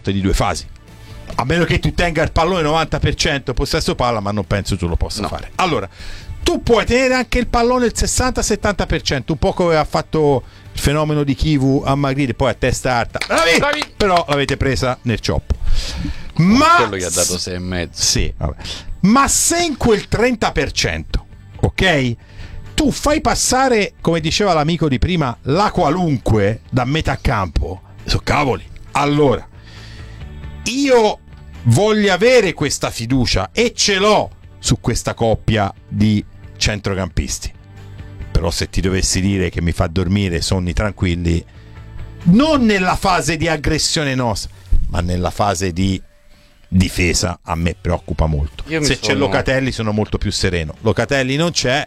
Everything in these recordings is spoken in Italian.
fatta di due fasi, a meno che tu tenga il pallone 90% possesso palla, ma non penso tu lo possa fare. Allora, tu puoi tenere anche il pallone il 60-70%, un po' come ha fatto il fenomeno di Chivu a Magritte, poi a testa alta, bravi! Però l'avete presa nel cioppo. Ma quello gli ha dato 6,5. Sì, vabbè. Ma se in quel 30%, ok, tu fai passare, come diceva l'amico di prima, la qualunque da metà campo, so cavoli. Allora, io voglio avere questa fiducia e ce l'ho su questa coppia di centrocampisti. Però se ti dovessi dire che mi fa dormire sonni tranquilli, non nella fase di aggressione nostra, ma nella fase di difesa, a me preoccupa molto. Se c'è Locatelli sono molto più sereno. Locatelli non c'è,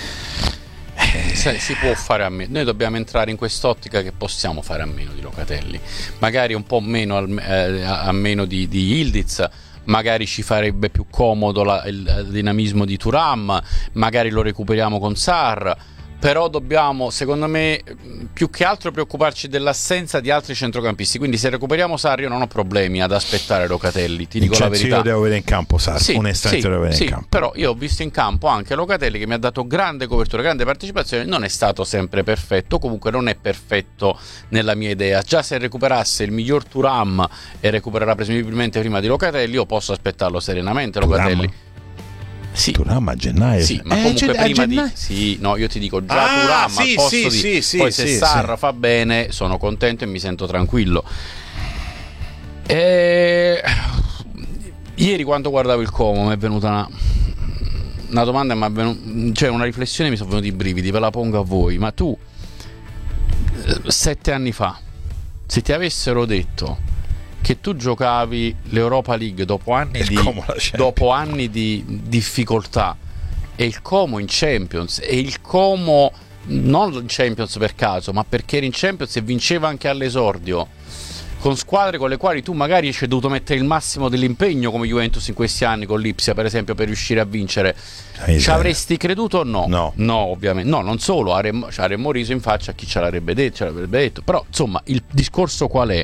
si può fare a meno. Noi dobbiamo entrare in quest'ottica che possiamo fare a meno di Locatelli, magari un po' meno a meno di Yildiz. Magari ci farebbe più comodo il dinamismo di Thuram, magari lo recuperiamo con Sarr. Però dobbiamo, secondo me, più che altro preoccuparci dell'assenza di altri centrocampisti. Quindi se recuperiamo Sarri io non ho problemi ad aspettare Locatelli, ti dico la verità. Io devo vedere in campo Sarri, onestamente devo vedere in campo. Però io ho visto in campo anche Locatelli, che mi ha dato grande copertura, grande partecipazione. Non è stato sempre perfetto, comunque non è perfetto nella mia idea. Già se recuperasse il miglior Thuram e recupererà presumibilmente prima di Locatelli, io posso aspettarlo serenamente Locatelli. Sì. Thuram a gennaio. Sì, ma comunque prima di... Sì, no, io ti dico già Thuram al posto di... Poi se Sarr fa bene, sono contento e mi sento tranquillo. Ieri quando guardavo il Como mi è venuta una domanda, cioè una riflessione, mi sono venuti i brividi, ve la pongo a voi. Ma tu 7 anni fa, se ti avessero detto che tu giocavi l'Europa League dopo anni di difficoltà, e il Como in Champions, e il Como non in Champions per caso, ma perché era in Champions e vinceva anche all'esordio, con squadre con le quali tu magari ci hai dovuto mettere il massimo dell'impegno, come Juventus in questi anni con l'Ipsia per esempio, per riuscire a vincere, ci avresti creduto o no? No, ovviamente no, non solo, avremmo riso in faccia a chi ce l'avrebbe detto. Però insomma il discorso qual è?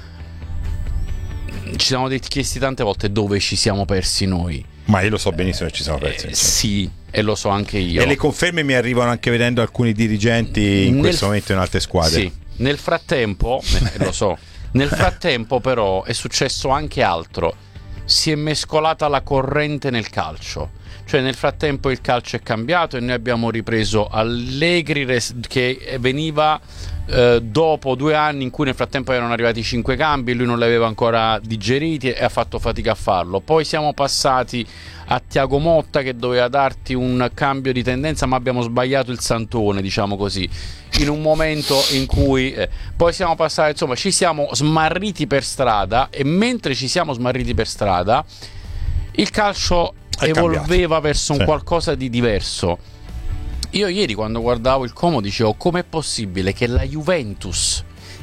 Ci siamo chiesti tante volte dove ci siamo persi noi. Ma io lo so benissimo che ci siamo persi. Sì, e lo so anche io. E le conferme mi arrivano anche vedendo alcuni dirigenti in questo momento in altre squadre. Sì, nel frattempo, lo so, nel frattempo però è successo anche altro. Si è mescolata la corrente nel calcio. Cioè nel frattempo il calcio è cambiato e noi abbiamo ripreso Allegri che veniva dopo 2 anni in cui nel frattempo erano arrivati 5 cambi e lui non li aveva ancora digeriti e ha fatto fatica a farlo. Poi siamo passati a Thiago Motta che doveva darti un cambio di tendenza, ma abbiamo sbagliato il santone, diciamo così, in un momento in cui poi siamo passati, insomma ci siamo smarriti per strada, e mentre ci siamo smarriti per strada il calcio evolveva verso un qualcosa di diverso. Io ieri quando guardavo il Como dicevo: com'è possibile che la Juventus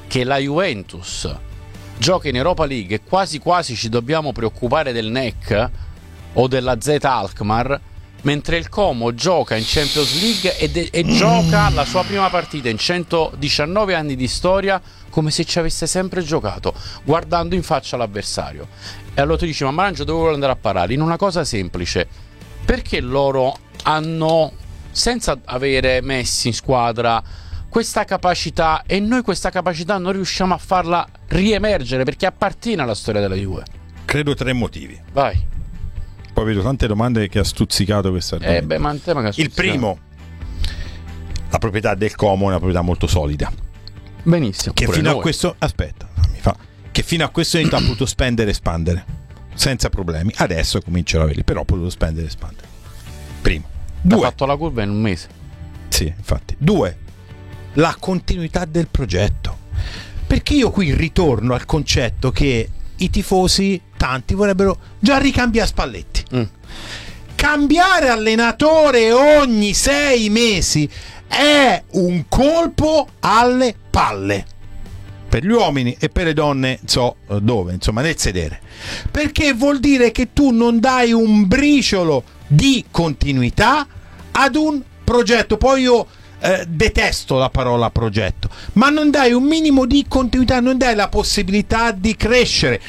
gioca in Europa League e quasi quasi ci dobbiamo preoccupare del NEC o della Z Alkmaar, mentre il Como gioca in Champions League e gioca la sua prima partita in 119 anni di storia come se ci avesse sempre giocato, guardando in faccia l'avversario. E allora tu dici: ma Marangio, dove vuole andare a parare? In una cosa semplice: perché loro hanno, senza avere Messi in squadra, questa capacità e noi questa capacità non riusciamo a farla riemergere, perché appartiene alla storia della Juve? Credo 3 motivi. Vai. Poi vedo tante domande che ha stuzzicato questa Il primo, la proprietà del Como è una proprietà molto solida. Benissimo. Che fino a questo che fino a questo momento ha potuto spendere e espandere senza problemi. Adesso cominciano a averli, però ha potuto spendere e espandere. Primo. Ha fatto la curva in un mese. Sì, infatti. 2, la continuità del progetto. Perché io qui ritorno al concetto che i tifosi, tanti, vorrebbero già ricambiare Spalletti. Cambiare allenatore ogni 6 mesi è un colpo alle palle. Per gli uomini e per le donne, dove, insomma, nel sedere. Perché vuol dire che tu non dai un briciolo di continuità ad un progetto. Poi io detesto la parola progetto, ma non dai un minimo di continuità, non dai la possibilità di crescere.